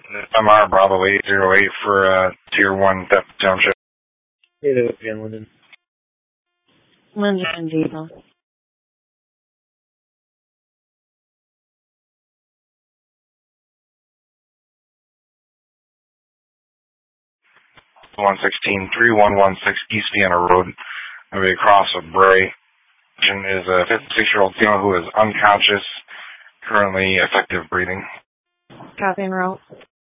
MR Bravo 808 for Tier 1 Theft Township. Hey there, again, Linden. Linden Diesel. (116) 3116 East Vienna Road. I'll be across with Bray. Is a 56-year-old female who is unconscious, currently effective breathing. Copy and roll.